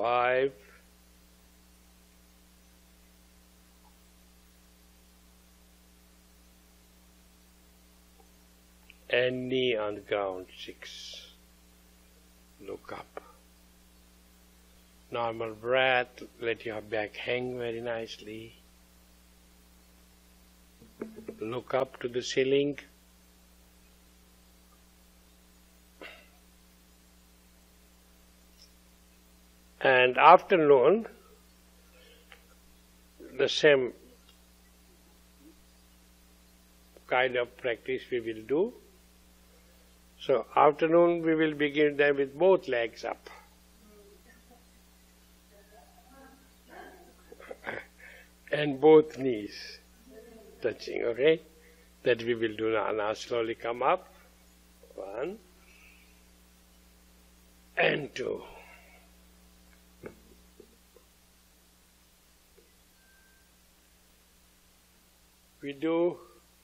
5, and knee on the ground, 6. Look up. Normal breath, let your back hang very nicely. Look up to the ceiling. And afternoon, the same kind of practice we will do. So afternoon we will begin then with both legs up. And both knees touching, okay? That we will do now. Now slowly come up. 1 and 2. We do,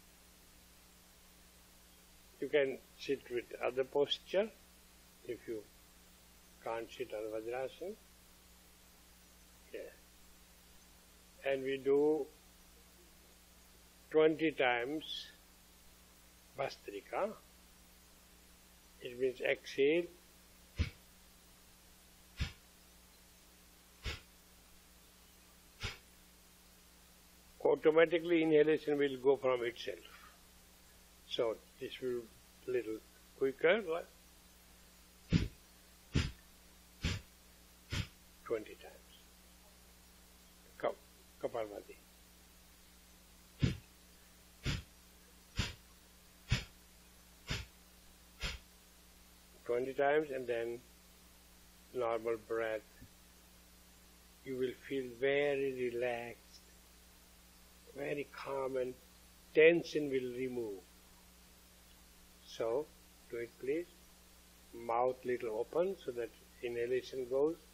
you can sit with other posture if you can't sit on Vajrasana. Okay. And we do 20 times Bhastrika. It means exhale. Automatically inhalation will go from itself. So this will be a little quicker. 20 times. Kapalbhati. 20 times, and then normal breath. You will feel very relaxed, very calm, and tension will remove. So, do it please. Mouth little open so that inhalation goes.